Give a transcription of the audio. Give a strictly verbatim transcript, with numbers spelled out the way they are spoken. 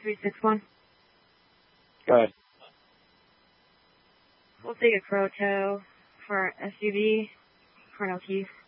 three six one. Go ahead. We'll take a Crow tow for S U V, Cornell Keith.